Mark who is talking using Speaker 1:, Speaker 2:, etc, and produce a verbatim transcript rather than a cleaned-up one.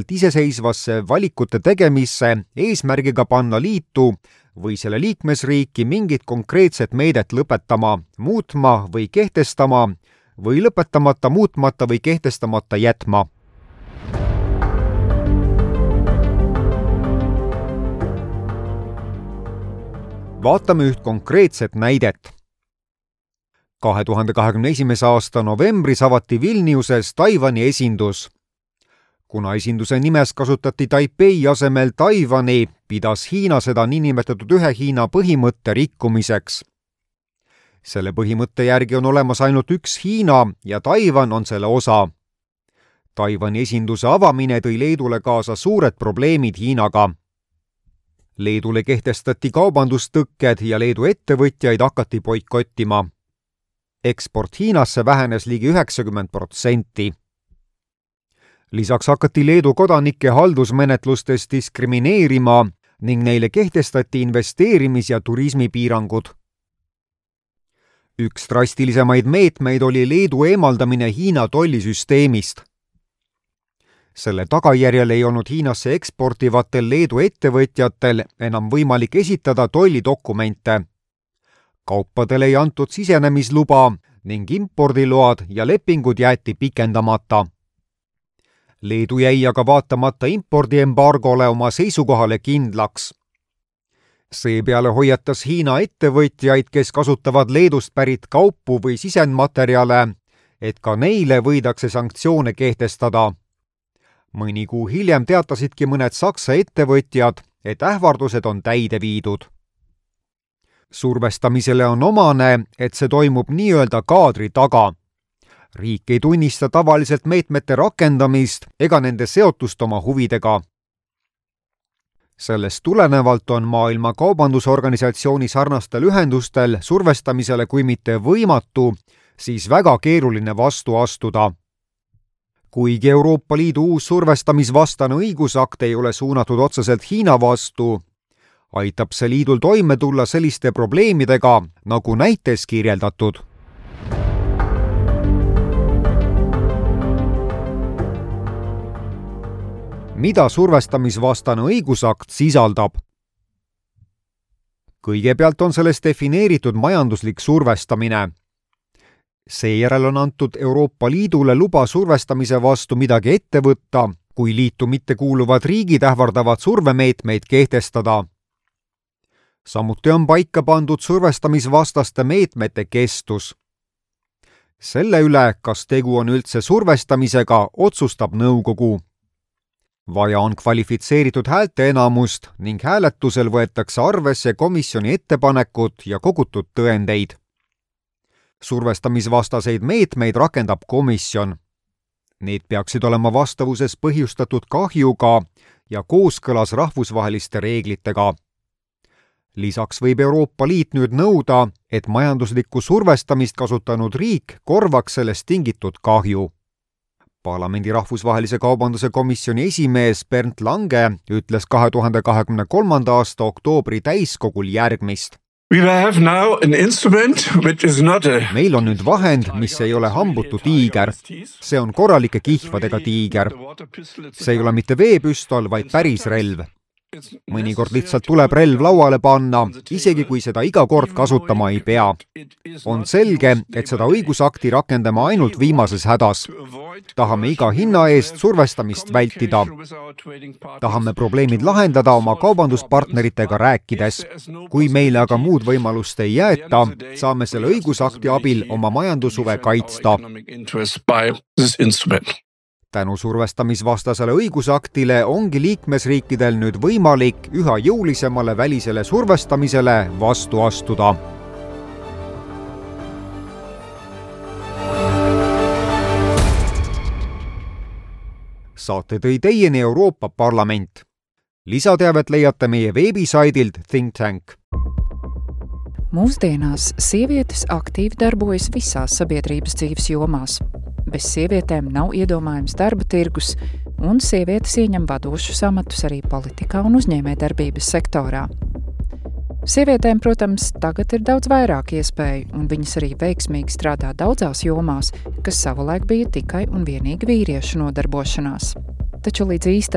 Speaker 1: täielikult iseseisvasse valikute tegemisse eesmärgiga panna liitu või selle liikmesriiki mingit konkreetset meedet lõpetama, muutma või kehtestama või lõpetamata, muutmata või kehtestamata jätma. Vaatame üht konkreetset näidet. kahe tuhande kahekümne esimese aasta novembris avati Vilniuses Taiwani esindus. Kuna esinduse nimes kasutati Taipei asemel Taiwani, pidas Hiina seda niinimetatud ühe Hiina põhimõtte rikkumiseks. Selle põhimõtte järgi on olemas ainult üks Hiina ja Taiwan on selle osa. Taiwani esinduse avamine tõi Leedule kaasa suured probleemid Hiinaga. Leedule kehtestati kaubandustõkked ja Leedu ettevõtjaid hakati boikottima. Eksport Hiinasse vähenes ligi üheksakümmend protsenti. Lisaks hakati Leedu kodanike haldusmenetlustes diskrimineerima ning neile kehtestati investeerimis- ja turismipiirangud. Üks drastilisemaid meetmeid oli Leedu eemaldamine Hiina tollisüsteemist. Selle tagajärjel ei olnud Hiinasse eksportivatel Leedu ettevõtjatel enam võimalik esitada tollidokumente. Kaupadele ei antud sisenemisluba ning impordiload ja lepingud jäeti pikendamata. Leedu jäi aga vaatamata impordiembargole oma seisukohale kindlaks. Seepeale hoiatas Hiina ettevõtjaid, kes kasutavad Leedust pärit kaupu või sisendmaterjale, et ka neile võidakse sanktsioone kehtestada. Mõni kuu hiljem teatasidki mõned Saksa ettevõtjad, et ähvardused on täide viidud. Survestamisele on omane, et see toimub nii-öelda kaadri taga. Riik ei tunnista tavaliselt meetmete rakendamist ega nende seotust oma huvidega. Sellest tulenevalt on Maailma Kaubandusorganisatsiooni sarnastel ühendustel survestamisele kui mitte võimatu, siis väga keeruline vastu astuda. Kuigi Euroopa Liidu uus survestamisvastane õigusakt ei ole suunatud otseselt Hiina vastu, aitab see liidul toime tulla selliste probleemidega, nagu näites kirjeldatud. Mida survestamisvastane õigusakt sisaldab? Kõigepealt on selles defineeritud majanduslik survestamine. Seejärel on antud Euroopa Liidule luba survestamise vastu midagi ette võtta, kui liitu mitte kuuluvad riigid ähvardavad survemeetmeid kehtestada. Samuti on paika pandud survestamisvastaste meetmete kestus. Selle üle, kas tegu on üldse survestamisega, otsustab nõukogu. Vaja on kvalifitseeritud häälteenamust ning hääletusel võetakse arvesse komisjoni ettepanekut ja kogutud tõendeid. Survestamisvastaseid meetmeid rakendab komisjon. Need peaksid olema vastavuses põhjustatud kahjuga ja kooskõlas rahvusvaheliste reeglitega. Lisaks võib Euroopa Liit nüüd nõuda, et majanduslikku survestamist kasutanud riik korvaks sellest tingitud kahju. Parlamendi rahvusvahelise kaubanduse komisjoni esimees Bernd Lange ütles kahe tuhande kahekümne kolmanda aasta oktoobri täiskogul järgmist. Meil on nüüd vahend, mis ei ole hambutu tiiger. See on korralike kihvadega tiiger. See ei ole mitte veepüstol, vaid päris relv. Mõnikord lihtsalt tuleb relv lauale panna, isegi kui seda iga kord kasutama ei pea. On selge, et seda õigusakti rakendama ainult viimases hädas. Tahame iga hinna eest survestamist vältida. Tahame probleemid lahendada oma kaubanduspartneritega rääkides. Kui meile aga muud võimalust ei jäeta, saame selle õigusakti abil oma majandushuve kaitsta. Tänu survestamisvastasele õigusaktile ongi liikmesriikidel nüüd võimalik üha jõulisemale välisele survestamisele vastu astuda. Saate tõi teieni Euroopa Parlament. Lisateavet leiate meie veebisaidilt Think Tank.
Speaker 2: Mūsdienās sievietes aktīvi darbojas visās sabiedrības dzīves jomās. Bez sievietēm nav iedomājams darba tirgus, un sievietes ieņem vadošus amatus arī politikā un uzņēmējdarbības sektorā. Sievietēm, protams, tagad ir daudz vairāk iespēju, un viņas arī veiksmīgi strādā daudzās jomās, kas savulaik bija tikai un vienīgi vīriešu nodarbošanās. Taču līdz īsta